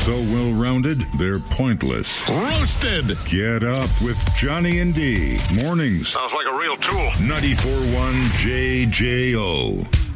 So well-rounded, they're pointless. Roasted. Get up with Johnny and D. Mornings. Sounds like a real tool. 94.1 JJO.